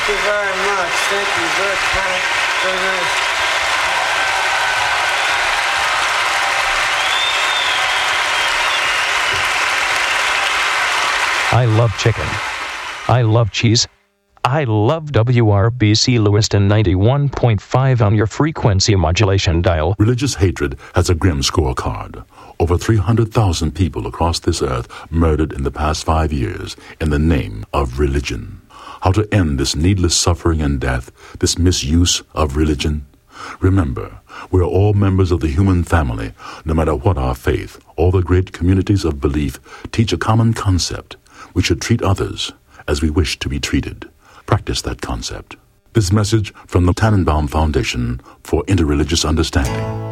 you very much. Thank you. Very kind. Very nice. I love chicken. I love cheese. I love WRBC Lewiston 91.5 on your frequency modulation dial. Religious hatred has a grim scorecard. Over 300,000 people across this earth murdered in the past 5 years in the name of religion. How to end this needless suffering and death, this misuse of religion? Remember, we are all members of the human family, no matter what our faith. All the great communities of belief teach a common concept. We should treat others as we wish to be treated. Practice that concept. This message from the Tannenbaum Foundation for Interreligious Understanding.